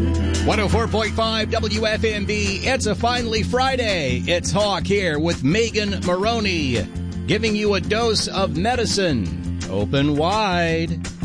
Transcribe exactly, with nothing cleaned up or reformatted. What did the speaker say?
one oh four point five W F M V. It's a finally Friday. It's Hawk here with Megan Maroney, giving you a dose of medicine. Open wide.